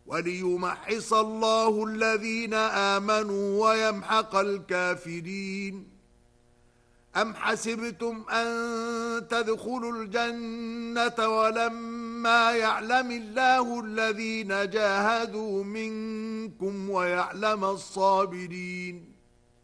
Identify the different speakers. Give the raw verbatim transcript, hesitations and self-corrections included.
Speaker 1: وليمحص الله الذين آمنوا ويمحق الكافرين. أم حسبتم أن تدخلوا الجنة ولما يعلم الله الذين جاهدوا منكم ويعلم الصابرين.